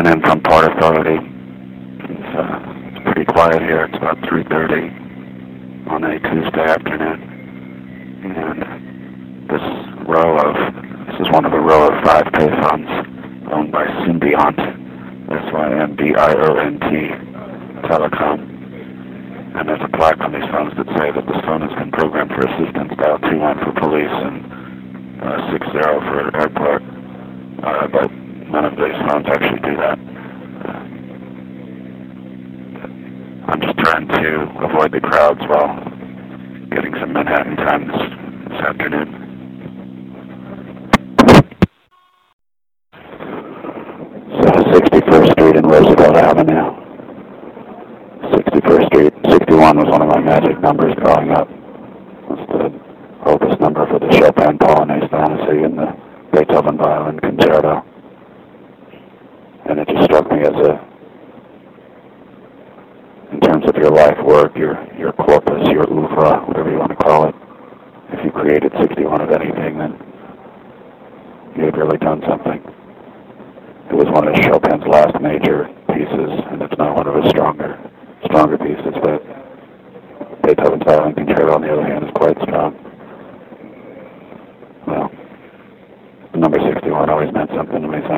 checking in from Port Authority. It's pretty quiet here. It's about 3:30 on a Tuesday afternoon. And this is one of a row of 5 payphones owned by Symbiont, S-Y-M-B-I-O-N-T Telecom. And there's a plaque on these phones that say that this phone has been programmed for assistance. Dial 21 for police and 60 for airport. But none of these phones actually do that. I'm just trying to avoid the crowds while getting some Manhattan time this afternoon. So 61st Street and Roosevelt Avenue. 61st Street. 61 was one of my magic numbers growing up. It's the opus number for the Chopin Polonaise Fantasy and the Beethoven Violin Concerto. And it just struck me as in terms of your life work, your corpus, your oeuvre, whatever you want to call it, if you created 61 of anything, then you had really done something. It was one of Chopin's last major pieces, and it's not one of his stronger pieces, but Beethoven's Violin Concerto, on the other hand, is quite strong. Well, the number 61 always meant something to me, so